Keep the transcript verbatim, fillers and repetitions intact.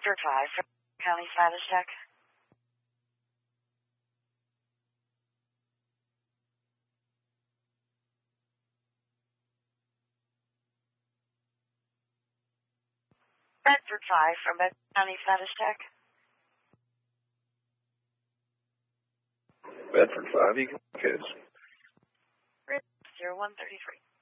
Bedford five from County Status Check. Bedford five from Bedford County Status Check. Bedford five, you can kids. zero one thirty-three.